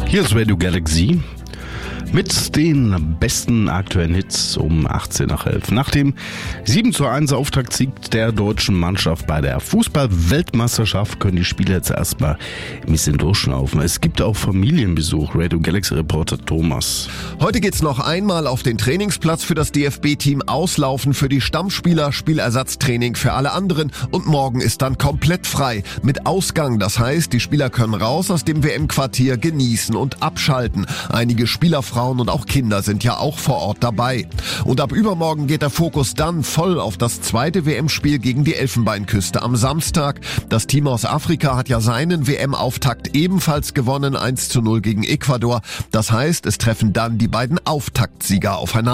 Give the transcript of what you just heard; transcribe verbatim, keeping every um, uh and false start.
Hier ist Radio Galaxy mit den besten aktuellen Hits um achtzehn nach elf. Nach dem sieben zu eins Auftaktsieg der deutschen Mannschaft bei der Fußball-Weltmeisterschaft können die Spieler jetzt erstmal ein bisschen durchschnaufen. Es gibt auch Familienbesuch. Radio Galaxy-Reporter Thomas. Heute geht's noch einmal auf den Trainingsplatz für das D F B-Team, auslaufen für die Stammspieler, Spielersatztraining für alle anderen und morgen ist dann komplett frei mit Ausgang. Das heißt, die Spieler können raus aus dem W M-Quartier, genießen und abschalten. Einige Spielerfrauen und auch Kinder sind ja auch vor Ort dabei. Und ab übermorgen geht der Fokus dann voll auf das zweite W M-Spiel gegen die Elfenbeinküste am Samstag. Das Team aus Afrika hat ja seinen W M-Auftakt ebenfalls gewonnen, eins zu null gegen Ecuador. Das heißt, es treffen dann die beiden Auftaktsieger aufeinander.